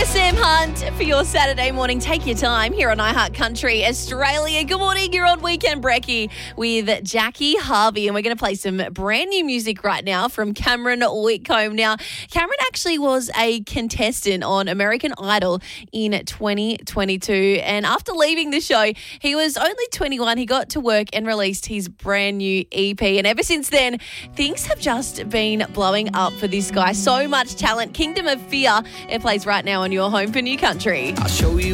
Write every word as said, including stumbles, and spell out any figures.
to Sam Hunt for your Saturday morning. Take your time here on iHeart Country Australia. Good morning, you're on Weekend Brekkie with Jackie Harvey, and we're going to play some brand new music right now from Cameron Whitcomb. Now, Cameron actually was a contestant on American Idol in twenty twenty-two, and after leaving the show, he was only twenty-one. He got to work and released his brand new E P, and ever since then, things have just been blowing up for this guy. So much talent. Kingdom of Fear, it plays right now on your home for New Country. I'll show you